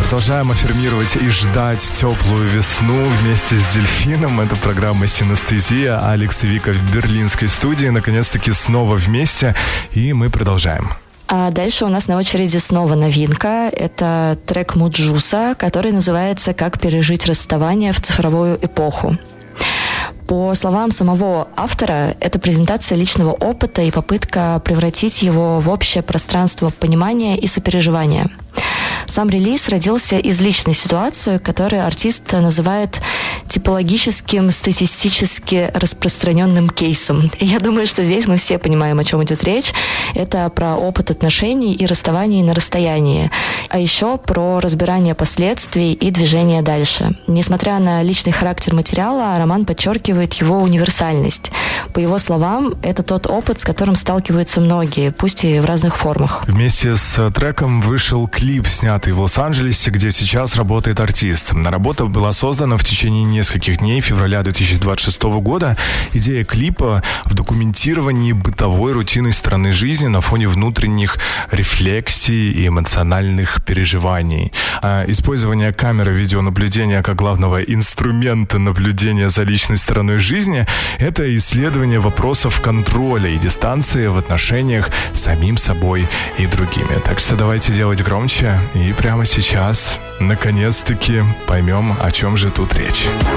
Продолжаем аффирмировать и ждать теплую весну вместе с Дельфином. Это программа «Синестезия». Алекс и Вика в берлинской студии. Наконец-таки снова вместе. И мы продолжаем. А дальше у нас на очереди снова новинка. Это трек Муджуса, который называется «Как пережить расставание в цифровую эпоху». По словам самого автора, это презентация личного опыта и попытка превратить его в общее пространство понимания и сопереживания. Сам релиз родился из личной ситуации, которую артист называет типологическим, статистически распространенным кейсом. И я думаю, что здесь мы все понимаем, о чем идет речь. Это про опыт отношений и расставаний на расстоянии. А еще про разбирание последствий и движение дальше. Несмотря на личный характер материала, роман подчеркивает его универсальность. По его словам, это тот опыт, с которым сталкиваются многие, пусть и в разных формах. Вместе с треком вышел клип, снятый в Лос-Анджелесе, где сейчас работает артист. Работа была создана в течение нескольких дней февраля 2026 года. Идея клипа в документировании бытовой рутинной стороны жизни на фоне внутренних рефлексий и эмоциональных переживаний. Использование камеры видеонаблюдения как главного инструмента наблюдения за личной стороной жизни – это исследование вопросов контроля и дистанции в отношениях с самим собой и другими. Так что давайте делать громче и прямо сейчас наконец-таки поймем, о чем же тут речь.